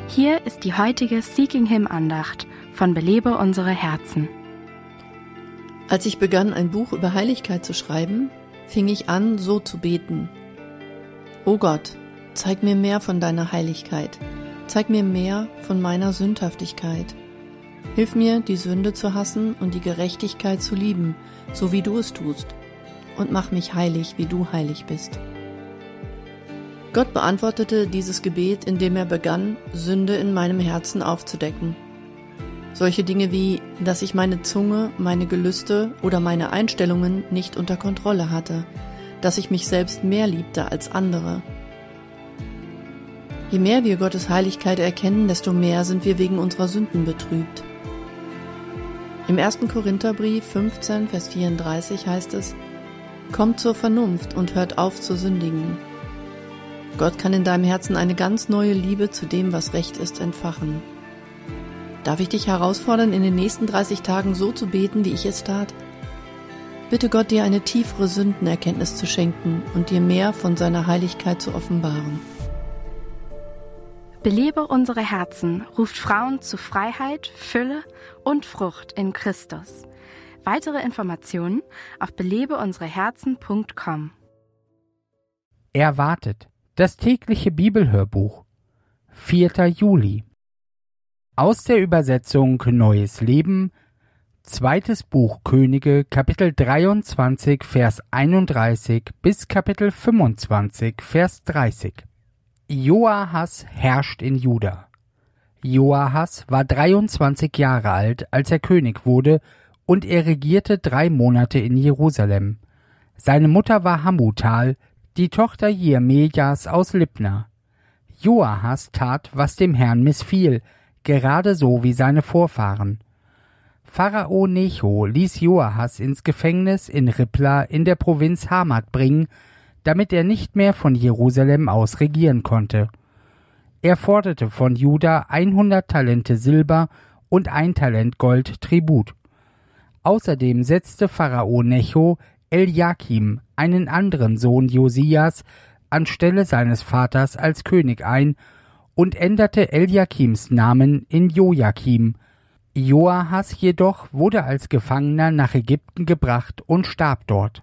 Hier ist die heutige Seeking Him Andacht von Belebe unsere Herzen. Als ich begann, ein Buch über Heiligkeit zu schreiben, fing ich an, so zu beten. O Gott, zeig mir mehr von deiner Heiligkeit. Zeig mir mehr von meiner Sündhaftigkeit. Hilf mir, die Sünde zu hassen und die Gerechtigkeit zu lieben, so wie du es tust. Und mach mich heilig, wie du heilig bist. Gott beantwortete dieses Gebet, indem er begann, Sünde in meinem Herzen aufzudecken. Solche Dinge wie, dass ich meine Zunge, meine Gelüste oder meine Einstellungen nicht unter Kontrolle hatte, dass ich mich selbst mehr liebte als andere. Je mehr wir Gottes Heiligkeit erkennen, desto mehr sind wir wegen unserer Sünden betrübt. Im 1. Korintherbrief 15, Vers 34 heißt es: Kommt zur Vernunft und hört auf zu sündigen. Gott kann in deinem Herzen eine ganz neue Liebe zu dem, was recht ist, entfachen. Darf ich dich herausfordern, in den nächsten 30 Tagen so zu beten, wie ich es tat? Bitte Gott, dir eine tiefere Sündenerkenntnis zu schenken und dir mehr von seiner Heiligkeit zu offenbaren. Belebe unsere Herzen ruft Frauen zu Freiheit, Fülle und Frucht in Christus. Weitere Informationen auf belebeunsereherzen.com. Erwartet. Das tägliche Bibelhörbuch. 4. Juli. Aus der Übersetzung Neues Leben, 2. Buch Könige, Kapitel 23, Vers 31 bis Kapitel 25, Vers 30. Joahas herrscht in Juda. Joahas war 23 Jahre alt, als er König wurde, und er regierte 3 Monate in Jerusalem. Seine Mutter war Hamutal, die Tochter Jeremias aus Libna. Joahas tat, was dem Herrn missfiel, gerade so wie seine Vorfahren. Pharao Necho ließ Joahas ins Gefängnis in Ribla in der Provinz Hamat bringen, damit er nicht mehr von Jerusalem aus regieren konnte. Er forderte von Juda 100 Talente Silber und 1 Talent Gold Tribut. Außerdem setzte Pharao Necho Eliakim, einen anderen Sohn Josias, anstelle seines Vaters als König ein und änderte Eliakims Namen in Joachim. Joahas jedoch wurde als Gefangener nach Ägypten gebracht und starb dort.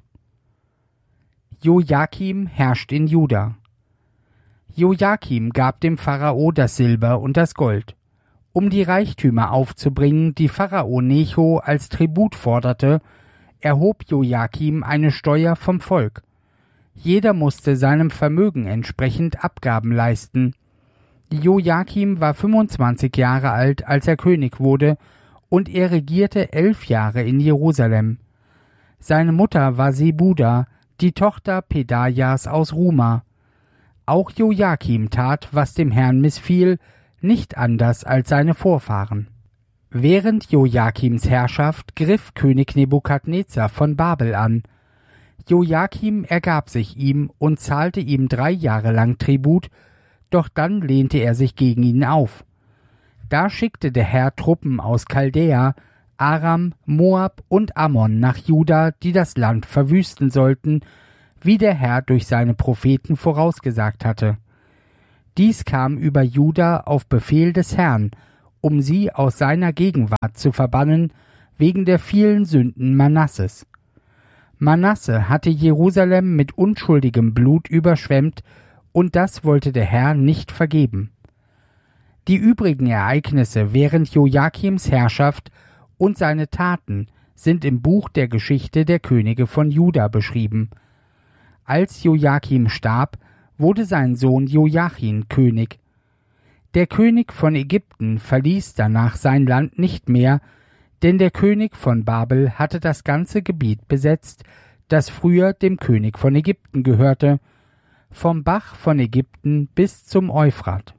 Joachim herrscht in Juda. Joachim gab dem Pharao das Silber und das Gold. Um die Reichtümer aufzubringen, die Pharao Necho als Tribut forderte, erhob Joachim eine Steuer vom Volk. Jeder musste seinem Vermögen entsprechend Abgaben leisten. Joachim war 25 Jahre alt, als er König wurde, und er regierte 11 Jahre in Jerusalem. Seine Mutter war Sebuda, die Tochter Pedajas aus Ruma. Auch Joachim tat, was dem Herrn missfiel, nicht anders als seine Vorfahren. Während Joachims Herrschaft griff König Nebukadnezar von Babel an. Joachim ergab sich ihm und zahlte ihm 3 Jahre lang Tribut, doch dann lehnte er sich gegen ihn auf. Da schickte der Herr Truppen aus Chaldäa, Aram, Moab und Ammon nach Juda, die das Land verwüsten sollten, wie der Herr durch seine Propheten vorausgesagt hatte. Dies kam über Juda auf Befehl des Herrn, um sie aus seiner Gegenwart zu verbannen, wegen der vielen Sünden Manasses. Manasse hatte Jerusalem mit unschuldigem Blut überschwemmt, und das wollte der Herr nicht vergeben. Die übrigen Ereignisse während Joachims Herrschaft und seine Taten sind im Buch der Geschichte der Könige von Juda beschrieben. Als Joachim starb, wurde sein Sohn Joachim König. Der König von Ägypten verließ danach sein Land nicht mehr, denn der König von Babel hatte das ganze Gebiet besetzt, das früher dem König von Ägypten gehörte, vom Bach von Ägypten bis zum Euphrat.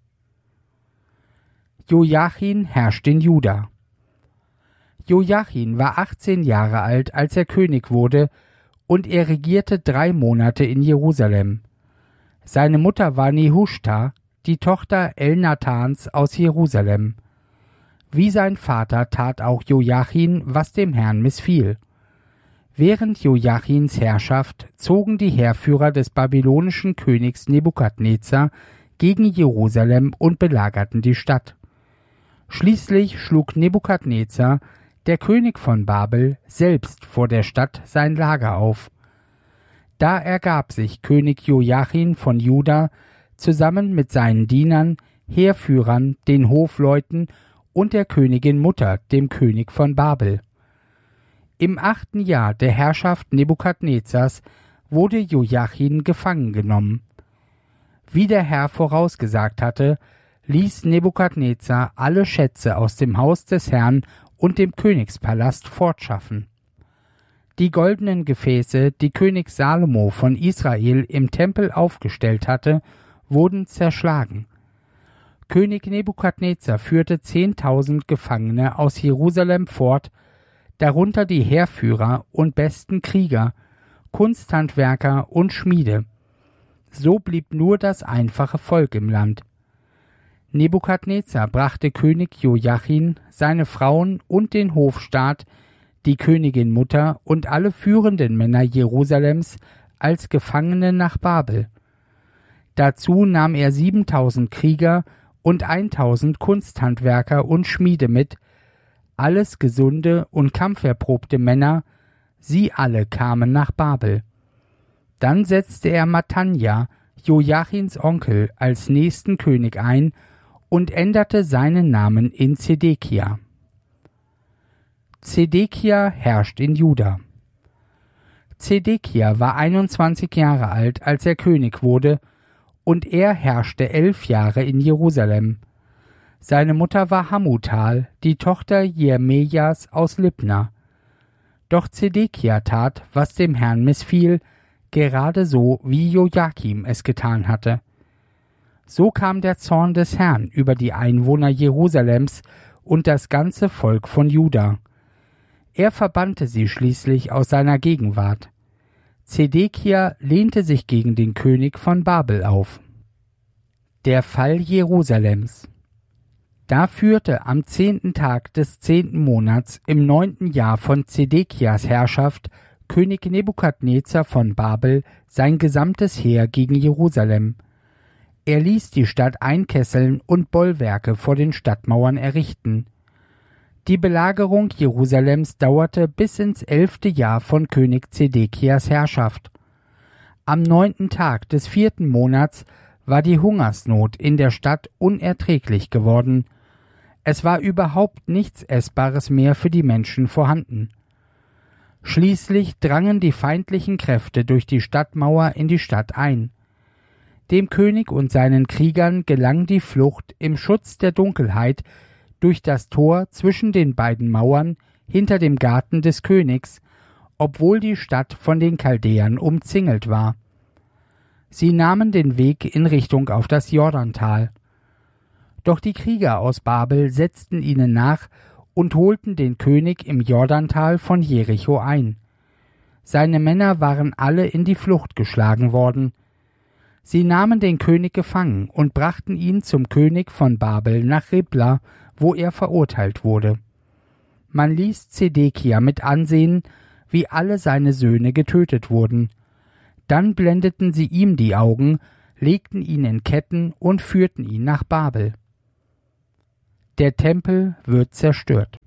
Joachim herrscht in Juda. Joachim war 18 Jahre alt, als er König wurde, und er regierte 3 Monate in Jerusalem. Seine Mutter war Nehushta, die Tochter Elnathans aus Jerusalem. Wie sein Vater tat auch Joachim, was dem Herrn missfiel. Während Joachims Herrschaft zogen die Heerführer des babylonischen Königs Nebukadnezar gegen Jerusalem und belagerten die Stadt. Schließlich schlug Nebukadnezar, der König von Babel, selbst vor der Stadt sein Lager auf. Da ergab sich König Joachim von Juda zusammen mit seinen Dienern, Heerführern, den Hofleuten und der Königin Mutter, dem König von Babel. Im 8. Jahr der Herrschaft Nebukadnezars wurde Joachim gefangen genommen. Wie der Herr vorausgesagt hatte, ließ Nebukadnezar alle Schätze aus dem Haus des Herrn und dem Königspalast fortschaffen. Die goldenen Gefäße, die König Salomo von Israel im Tempel aufgestellt hatte, wurden zerschlagen. König Nebukadnezar führte 10.000 Gefangene aus Jerusalem fort, darunter die Heerführer und besten Krieger, Kunsthandwerker und Schmiede. So blieb nur das einfache Volk im Land. Nebukadnezar brachte König Joachim, seine Frauen und den Hofstaat, die Königin Mutter und alle führenden Männer Jerusalems als Gefangene nach Babel. Dazu nahm er 7.000 Krieger und 1.000 Kunsthandwerker und Schmiede mit, alles gesunde und kampferprobte Männer, sie alle kamen nach Babel. Dann setzte er Matanja, Joachims Onkel, als nächsten König ein und änderte seinen Namen in Zedekia. Zedekia herrscht in Juda. Zedekia war 21 Jahre alt, als er König wurde, und er herrschte 11 Jahre in Jerusalem. Seine Mutter war Hamutal, die Tochter Jeremias aus Libna. Doch Zedekia tat, was dem Herrn missfiel, gerade so, wie Joachim es getan hatte. So kam der Zorn des Herrn über die Einwohner Jerusalems und das ganze Volk von Juda. Er verbannte sie schließlich aus seiner Gegenwart. Zedekia lehnte sich gegen den König von Babel auf. Der Fall Jerusalems. Da führte am 10. Tag des 10. Monats im 9. Jahr von Zedekias Herrschaft König Nebukadnezar von Babel sein gesamtes Heer gegen Jerusalem. Er ließ die Stadt einkesseln und Bollwerke vor den Stadtmauern errichten. Die Belagerung Jerusalems dauerte bis ins 11. Jahr von König Zedekias Herrschaft. Am 9. Tag des 4. Monats war die Hungersnot in der Stadt unerträglich geworden. Es war überhaupt nichts Essbares mehr für die Menschen vorhanden. Schließlich drangen die feindlichen Kräfte durch die Stadtmauer in die Stadt ein. Dem König und seinen Kriegern gelang die Flucht im Schutz der Dunkelheit durch das Tor zwischen den beiden Mauern hinter dem Garten des Königs, obwohl die Stadt von den Chaldäern umzingelt war. Sie nahmen den Weg in Richtung auf das Jordantal. Doch die Krieger aus Babel setzten ihnen nach und holten den König im Jordantal von Jericho ein. Seine Männer waren alle in die Flucht geschlagen worden. Sie nahmen den König gefangen und brachten ihn zum König von Babel nach Ribla, wo er verurteilt wurde. Man ließ Zedekia mit ansehen, wie alle seine Söhne getötet wurden. Dann blendeten sie ihm die Augen, legten ihn in Ketten und führten ihn nach Babel. Der Tempel wird zerstört.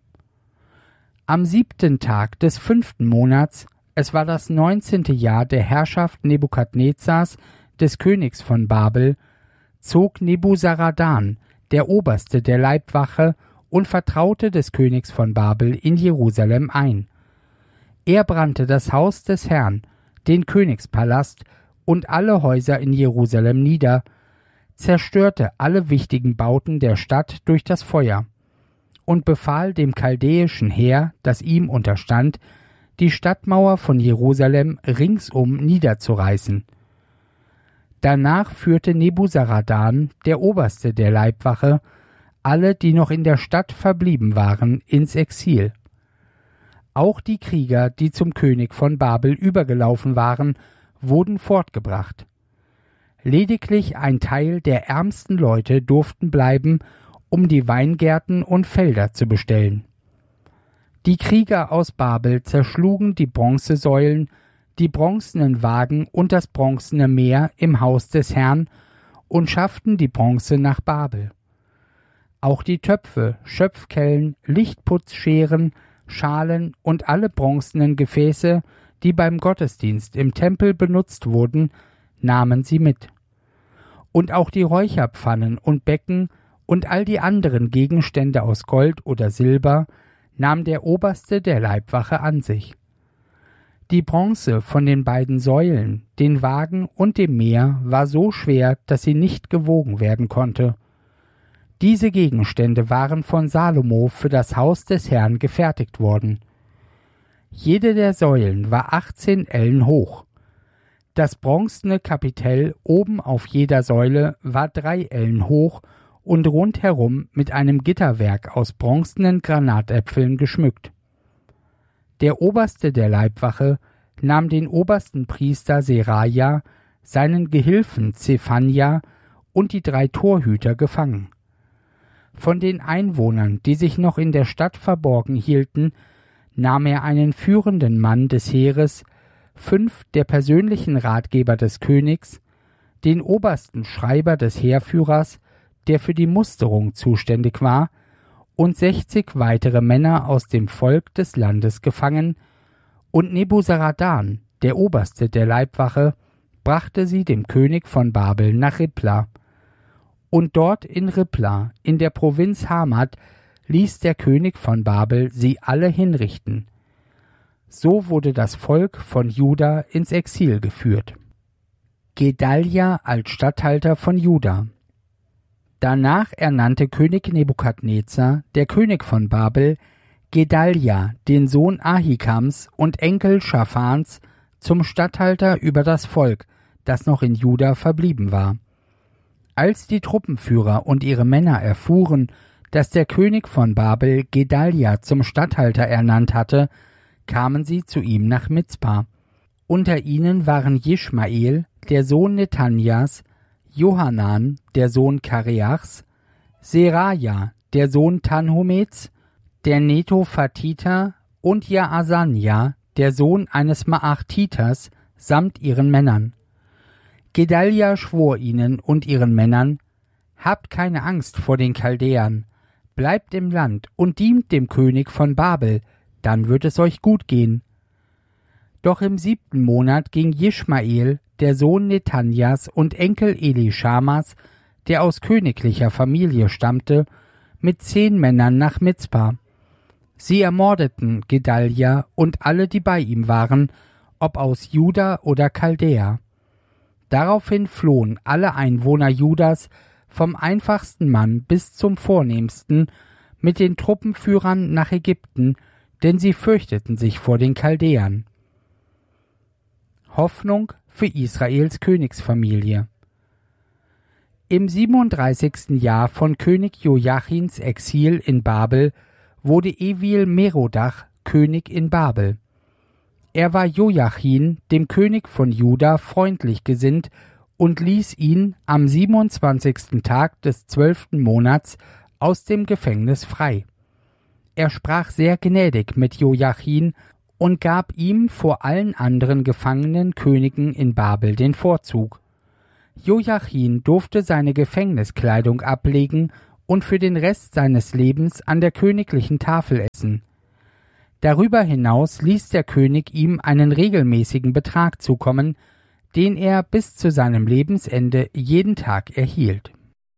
Am 7. Tag des 5. Monats, es war das 19. Jahr der Herrschaft Nebukadnezars, des Königs von Babel, zog Nebuzaradan, der Oberste der Leibwache und Vertraute des Königs von Babel, in Jerusalem ein. Er brannte das Haus des Herrn, den Königspalast und alle Häuser in Jerusalem nieder, zerstörte alle wichtigen Bauten der Stadt durch das Feuer und befahl dem chaldäischen Heer, das ihm unterstand, die Stadtmauer von Jerusalem ringsum niederzureißen. Danach führte Nebuzaradan, der Oberste der Leibwache, alle, die noch in der Stadt verblieben waren, ins Exil. Auch die Krieger, die zum König von Babel übergelaufen waren, wurden fortgebracht. Lediglich ein Teil der ärmsten Leute durften bleiben, um die Weingärten und Felder zu bestellen. Die Krieger aus Babel zerschlugen die Bronzesäulen, die bronzenen Wagen und das bronzene Meer im Haus des Herrn und schafften die Bronze nach Babel. Auch die Töpfe, Schöpfkellen, Lichtputzscheren, Schalen und alle bronzenen Gefäße, die beim Gottesdienst im Tempel benutzt wurden, nahmen sie mit. Und auch die Räucherpfannen und Becken und all die anderen Gegenstände aus Gold oder Silber nahm der Oberste der Leibwache an sich. Die Bronze von den beiden Säulen, den Wagen und dem Meer war so schwer, dass sie nicht gewogen werden konnte. Diese Gegenstände waren von Salomo für das Haus des Herrn gefertigt worden. Jede der Säulen war 18 Ellen hoch. Das bronzene Kapitell oben auf jeder Säule war 3 Ellen hoch und rundherum mit einem Gitterwerk aus bronzenen Granatäpfeln geschmückt. Der Oberste der Leibwache nahm den obersten Priester Seraja, seinen Gehilfen Zephania und die 3 Torhüter gefangen. Von den Einwohnern, die sich noch in der Stadt verborgen hielten, nahm er einen führenden Mann des Heeres, 5 der persönlichen Ratgeber des Königs, den obersten Schreiber des Heerführers, der für die Musterung zuständig war, und 60 weitere Männer aus dem Volk des Landes gefangen, und Nebuzaradan, der Oberste der Leibwache, brachte sie dem König von Babel nach Ribla. Und dort in Ribla, in der Provinz Hamat, ließ der König von Babel sie alle hinrichten. So wurde das Volk von Juda ins Exil geführt. Gedalia als Statthalter von Juda. Danach ernannte König Nebukadnezar, der König von Babel, Gedalia, den Sohn Ahikams und Enkel Schaphans, zum Statthalter über das Volk, das noch in Juda verblieben war. Als die Truppenführer und ihre Männer erfuhren, dass der König von Babel Gedalia zum Statthalter ernannt hatte, kamen sie zu ihm nach Mizpa. Unter ihnen waren Jischmael, der Sohn Netanias, Johanan, der Sohn Kareachs, Seraja, der Sohn Tanhumets, der Netophatiter und Jaasanja, der Sohn eines Maachtiters, samt ihren Männern. Gedalia schwor ihnen und ihren Männern: Habt keine Angst vor den Chaldäern, bleibt im Land und dient dem König von Babel, dann wird es euch gut gehen. Doch im 7. Monat ging Jischmael, der Sohn Netanias und Enkel Elischamas, der aus königlicher Familie stammte, mit 10 Männern nach Mizpa. Sie ermordeten Gedalia und alle, die bei ihm waren, ob aus Juda oder Chaldäa. Daraufhin flohen alle Einwohner Judas, vom einfachsten Mann bis zum vornehmsten, mit den Truppenführern nach Ägypten, denn sie fürchteten sich vor den Chaldäern. Hoffnung für Israels Königsfamilie. Im 37. Jahr von König Joachins Exil in Babel wurde Evil-Merodach König in Babel. Er war Joachim, dem König von Juda, freundlich gesinnt und ließ ihn am 27. Tag des 12. Monats aus dem Gefängnis frei. Er sprach sehr gnädig mit Joachim und gab ihm vor allen anderen gefangenen Königen in Babel den Vorzug. Joachim durfte seine Gefängniskleidung ablegen und für den Rest seines Lebens an der königlichen Tafel essen. Darüber hinaus ließ der König ihm einen regelmäßigen Betrag zukommen, den er bis zu seinem Lebensende jeden Tag erhielt.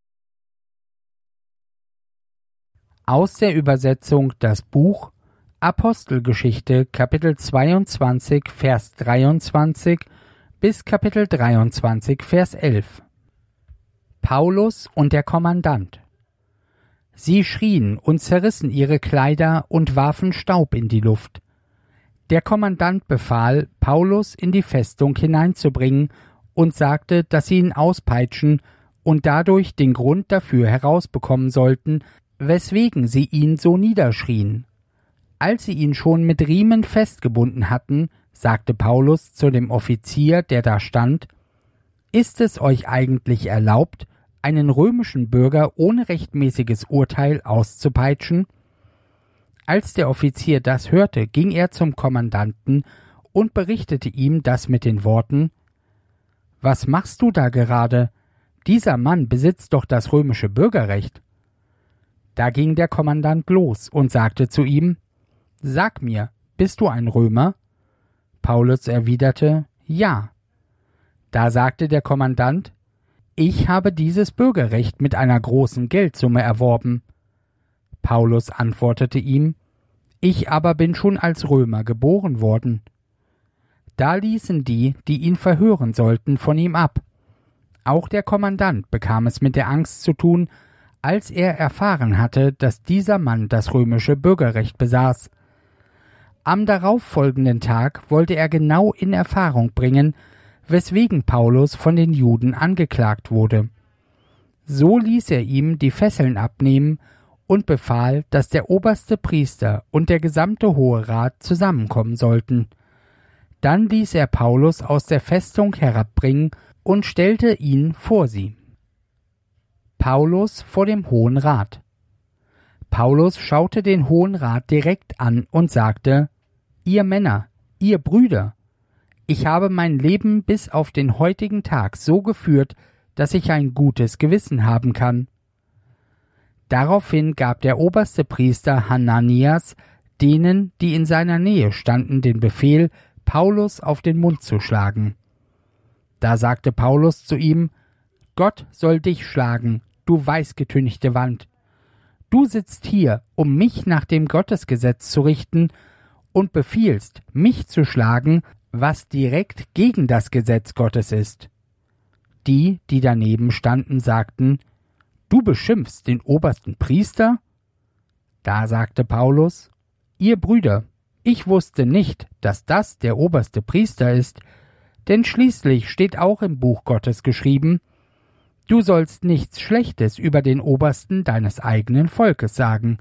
Aus der Übersetzung das Buch Apostelgeschichte Kapitel 22 Vers 23 bis Kapitel 23 Vers 11. Paulus und der Kommandant. Sie schrien und zerrissen ihre Kleider und warfen Staub in die Luft. Der Kommandant befahl, Paulus in die Festung hineinzubringen und sagte, dass sie ihn auspeitschen und dadurch den Grund dafür herausbekommen sollten, weswegen sie ihn so niederschrien. Als sie ihn schon mit Riemen festgebunden hatten, sagte Paulus zu dem Offizier, der da stand: Ist es euch eigentlich erlaubt, einen römischen Bürger ohne rechtmäßiges Urteil auszupeitschen? Als der Offizier das hörte, ging er zum Kommandanten und berichtete ihm das mit den Worten: Was machst du da gerade? dieser Mann besitzt doch das römische Bürgerrecht. Da ging der Kommandant los und sagte zu ihm: Sag mir, bist du ein Römer? Paulus erwiderte: Ja. Da sagte der Kommandant: Ich habe dieses Bürgerrecht mit einer großen Geldsumme erworben. Paulus antwortete ihm: Ich aber bin schon als Römer geboren worden. Da ließen die, die ihn verhören sollten, von ihm ab. Auch der Kommandant bekam es mit der Angst zu tun, als er erfahren hatte, dass dieser Mann das römische Bürgerrecht besaß. Am darauffolgenden Tag wollte er genau in Erfahrung bringen, weswegen Paulus von den Juden angeklagt wurde. So ließ er ihm die Fesseln abnehmen und befahl, dass der oberste Priester und der gesamte Hohe Rat zusammenkommen sollten. Dann ließ er Paulus aus der Festung herabbringen und stellte ihn vor sie. Paulus vor dem Hohen Rat. Paulus schaute den Hohen Rat direkt an und sagte: Ihr Männer, ihr Brüder, ich habe mein Leben bis auf den heutigen Tag so geführt, dass ich ein gutes Gewissen haben kann. Daraufhin gab der oberste Priester Hananias denen, die in seiner Nähe standen, den Befehl, Paulus auf den Mund zu schlagen. Da sagte Paulus zu ihm: Gott soll dich schlagen, du weißgetünchte Wand. Du sitzt hier, um mich nach dem Gottesgesetz zu richten, und befiehlst, mich zu schlagen, was direkt gegen das Gesetz Gottes ist. Die, die daneben standen, sagten: Du beschimpfst den obersten Priester? Da sagte Paulus: Ihr Brüder, ich wusste nicht, dass das der oberste Priester ist, denn schließlich steht auch im Buch Gottes geschrieben: Du sollst nichts Schlechtes über den Obersten deines eigenen Volkes sagen.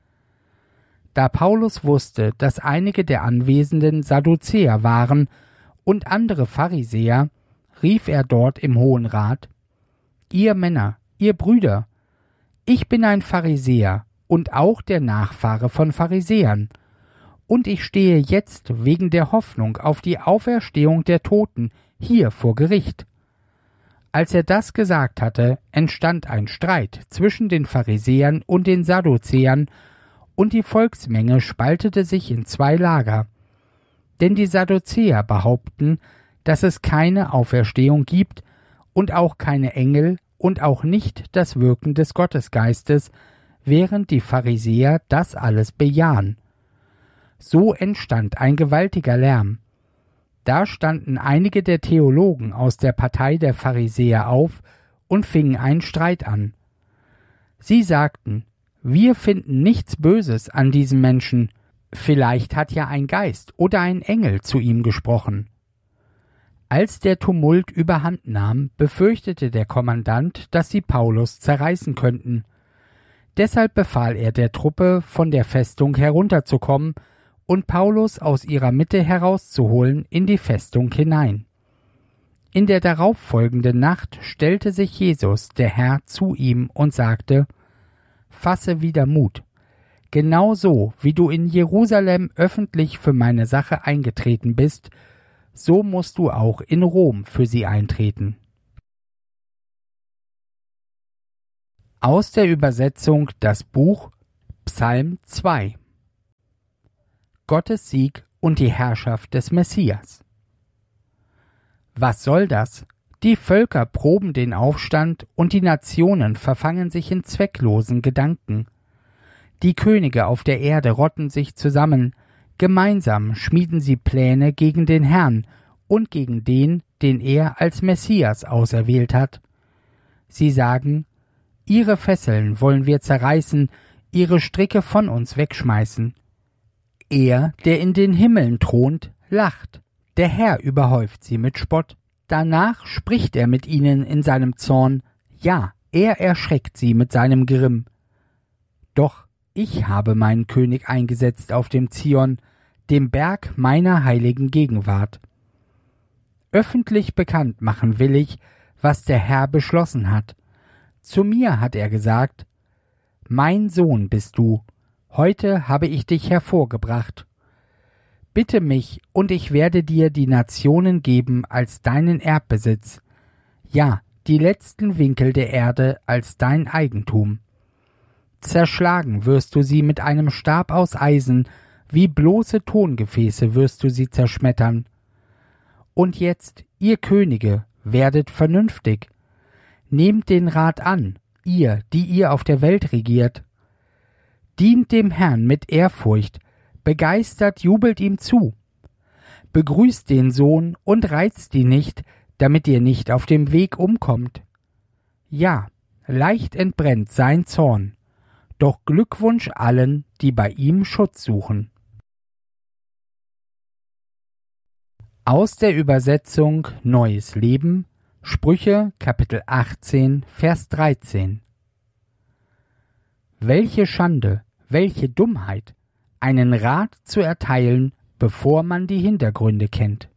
Da Paulus wusste, dass einige der Anwesenden Sadduzäer waren und andere Pharisäer, rief er dort im Hohen Rat: Ihr Männer, ihr Brüder, ich bin ein Pharisäer und auch der Nachfahre von Pharisäern, und ich stehe jetzt wegen der Hoffnung auf die Auferstehung der Toten hier vor Gericht. Als er das gesagt hatte, entstand ein Streit zwischen den Pharisäern und den Sadduzäern, und die Volksmenge spaltete sich in zwei Lager. Denn die Sadduzäer behaupten, dass es keine Auferstehung gibt und auch keine Engel und auch nicht das Wirken des Gottesgeistes, während die Pharisäer das alles bejahen. So entstand ein gewaltiger Lärm. Da standen einige der Theologen aus der Partei der Pharisäer auf und fingen einen Streit an. Sie sagten: Wir finden nichts Böses an diesem Menschen, vielleicht hat ja ein Geist oder ein Engel zu ihm gesprochen. Als der Tumult überhand nahm, befürchtete der Kommandant, dass sie Paulus zerreißen könnten. Deshalb befahl er der Truppe, von der Festung herunterzukommen und Paulus aus ihrer Mitte herauszuholen in die Festung hinein. In der darauffolgenden Nacht stellte sich Jesus, der Herr, zu ihm und sagte: Fasse wieder Mut. Genauso wie du in Jerusalem öffentlich für meine Sache eingetreten bist, so musst du auch in Rom für sie eintreten. Aus der Übersetzung das Buch Psalm 2. Gottes Sieg und die Herrschaft des Messias. Was soll das? Die Völker proben den Aufstand und die Nationen verfangen sich in zwecklosen Gedanken. Die Könige auf der Erde rotten sich zusammen, gemeinsam schmieden sie Pläne gegen den Herrn und gegen den, den er als Messias auserwählt hat. Sie sagen: Ihre Fesseln wollen wir zerreißen, ihre Stricke von uns wegschmeißen. Er, der in den Himmeln thront, lacht, der Herr überhäuft sie mit Spott. Danach spricht er mit ihnen in seinem Zorn, ja, er erschreckt sie mit seinem Grimm. Doch ich habe meinen König eingesetzt auf dem Zion, dem Berg meiner heiligen Gegenwart. Öffentlich bekannt machen will ich, was der Herr beschlossen hat. Zu mir hat er gesagt: Mein Sohn bist du, heute habe ich dich hervorgebracht. Bitte mich, und ich werde dir die Nationen geben als deinen Erbbesitz, ja, die letzten Winkel der Erde als dein Eigentum. Zerschlagen wirst du sie mit einem Stab aus Eisen, wie bloße Tongefäße wirst du sie zerschmettern. Und jetzt, ihr Könige, werdet vernünftig. Nehmt den Rat an, ihr, die ihr auf der Welt regiert. Dient dem Herrn mit Ehrfurcht, begeistert jubelt ihm zu. Begrüßt den Sohn und reizt ihn nicht, damit ihr nicht auf dem Weg umkommt. Ja, leicht entbrennt sein Zorn, doch Glückwunsch allen, die bei ihm Schutz suchen. Aus der Übersetzung Neues Leben, Sprüche, Kapitel 18, Vers 13. Welche Schande, welche Dummheit, einen Rat zu erteilen, bevor man die Hintergründe kennt.